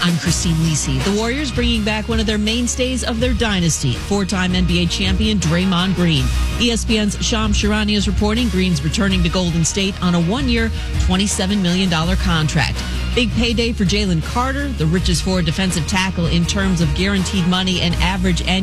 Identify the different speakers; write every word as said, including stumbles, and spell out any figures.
Speaker 1: I'm Christine Lisi. The Warriors bringing back one of their mainstays of their dynasty, four-time N B A champion Draymond Green. E S P N's Shams Charania is reporting Green's returning to Golden State on a one-year, twenty-seven million dollars contract. Big payday for Jalen Carter, the richest forward defensive tackle in terms of guaranteed money and average annual